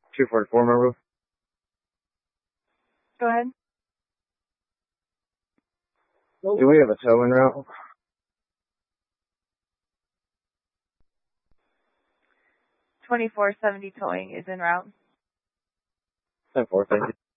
244, remember? Go ahead. Do we have a tow-in route? 2470 towing is en route. 10-4, thank you.